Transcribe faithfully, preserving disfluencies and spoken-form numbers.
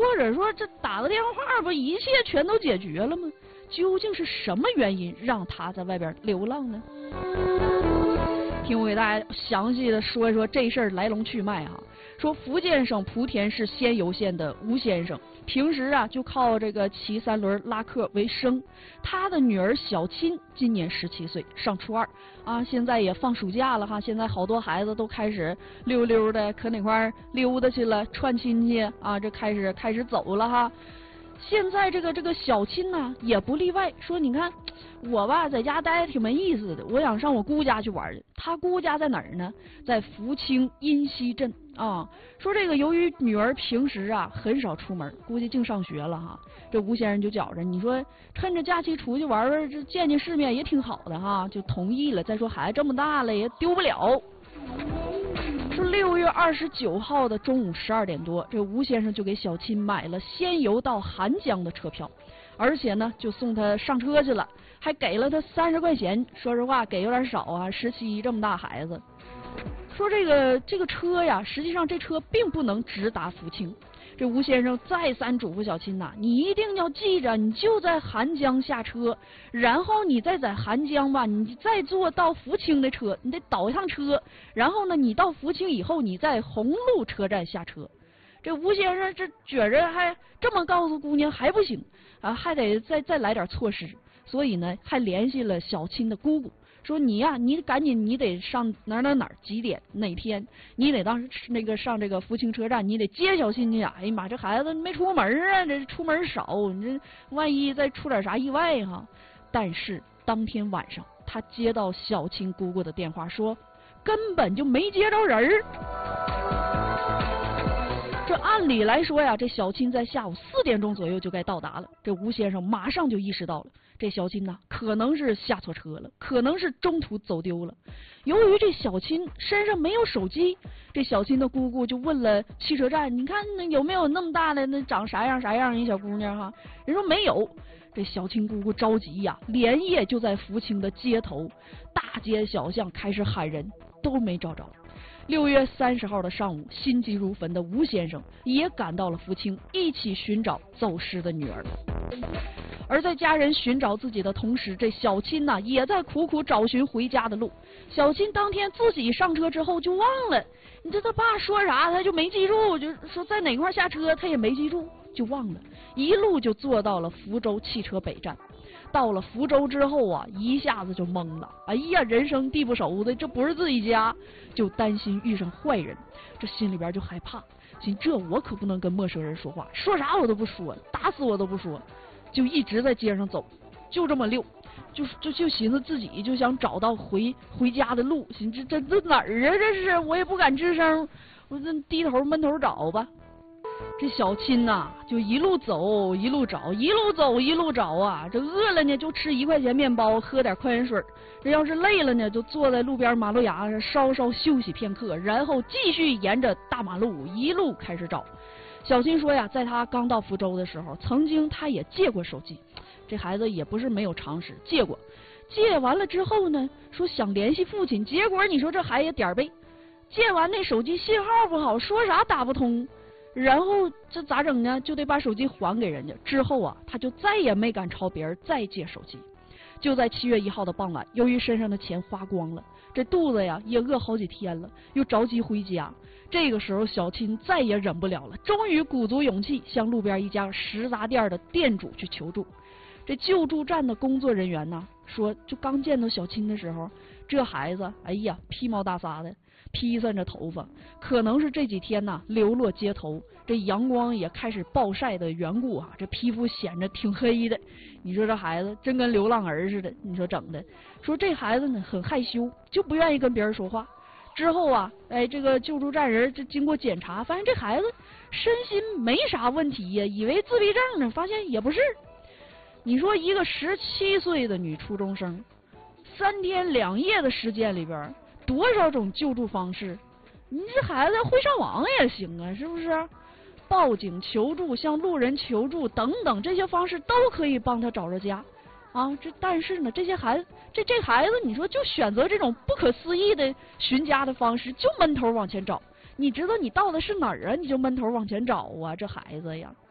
或者说这打个电话不一切全都解决了吗？究竟是什么原因让他在外边流浪呢？听我给大家详细的说一说这事儿来龙去脉哈。说福建省莆田市仙游县的吴先生，平时啊就靠这个骑三轮拉客为生。他的女儿小钦今年十七岁，上初二啊，现在也放暑假了哈。现在好多孩子都开始溜溜的，可哪块溜达去了，串亲戚啊，这开始开始走了哈。现在这个这个小钦呢也不例外，说你看我吧在家待着挺没意思的，我想上我姑家去玩去。他姑家在哪儿呢？在福清殷溪镇啊。说这个由于女儿平时啊很少出门，估计净上学了哈。这吴先生就觉着，你说趁着假期出去玩玩，这见见世面也挺好的哈，就同意了。再说孩子这么大了也丢不了。说六月二十九号的中午十二点多，这吴先生就给小钦买了仙游到韩江的车票，而且呢就送他上车去了，还给了他三十块钱。说实话给有点少啊，十七这么大孩子。说这个这个车呀，实际上这车并不能直达福清。这吴先生再三嘱咐小钦呐、啊，你一定要记着，你就在韩江下车，然后你再在韩江吧，你再坐到福清的车，你得倒一趟车，然后呢，你到福清以后，你在红路车站下车。这吴先生这觉着还这么告诉姑娘还不行啊，还得再再来点措施，所以呢，还联系了小钦的姑姑。说你呀、啊，你赶紧，你得上哪儿哪儿哪儿几点哪天，你得当时那个上这个福清车站，你得接小钦去。哎呀妈，这孩子没出门啊，这出门少，你这万一再出点啥意外哈。但是当天晚上，他接到小钦姑姑的电话，说根本就没接着人儿。这按理来说呀，这小钦在下午四点钟左右就该到达了。这吴先生马上就意识到了，这小钦呐可能是下错车了，可能是中途走丢了。由于这小钦身上没有手机，这小钦的姑姑就问了汽车站，你看有没有那么大的那长啥样啥样一小姑娘哈？人说没有。这小钦姑姑着急呀，连夜就在福清的街头大街小巷开始喊人，都没找着。六月三十号的上午，心急如焚的吴先生也赶到了福清，一起寻找走失的女儿。而在家人寻找自己的同时，这小钦呐、啊、也在苦苦找寻回家的路。小钦当天自己上车之后就忘了，你这他爸说啥他就没记住，就说在哪块下车他也没记住，就忘了，一路就坐到了福州汽车北站。到了福州之后啊，一下子就懵了。哎呀，人生地不熟的，这不是自己家，就担心遇上坏人，这心里边就害怕，心这我可不能跟陌生人说话，说啥我都不说，打死我都不说，就一直在街上走，就这么溜，就就就寻思自己就想找到回回家的路，寻思这这这哪儿啊？这是我也不敢吱声，我这低头闷头找吧。这小钦呐、啊，就一路走一路找，一路走一路找啊！这饿了呢，就吃一块钱面包，喝点矿泉水；这要是累了呢，就坐在路边马路牙上稍稍休息片刻，然后继续沿着大马路一路开始找。小钦说呀，在他刚到福州的时候，曾经他也借过手机，这孩子也不是没有常识，借过。借完了之后呢，说想联系父亲，结果你说这孩子点儿背，借完那手机信号不好，说啥打不通。然后这咋整呢？就得把手机还给人家。之后啊，他就再也没敢朝别人再借手机。就在七月一号的傍晚，由于身上的钱花光了，这肚子呀也饿好几天了，又着急回家。这个时候，小钦再也忍不了了，终于鼓足勇气向路边一家食杂店的店主去求助。这救助站的工作人员呢说，就刚见到小钦的时候，这孩子哎呀披毛大撒的，披散着头发，可能是这几天呐流落街头，这阳光也开始暴晒的缘故啊，这皮肤显着挺黑的。你说这孩子真跟流浪儿似的，你说整的。说这孩子呢很害羞，就不愿意跟别人说话。之后啊，哎，这个救助站人这经过检查，发现这孩子身心没啥问题呀，以为自闭症呢，发现也不是。你说一个十七岁的女初中生，三天两夜的时间里边，多少种救助方式？你这孩子会上网也行啊，是不是？报警求助、向路人求助等等这些方式都可以帮他找着家啊。这但是呢，这些孩子，这这孩子，你说就选择这种不可思议的寻家的方式，就闷头往前找。你知道你到的是哪儿啊？你就闷头往前找啊，这孩子呀。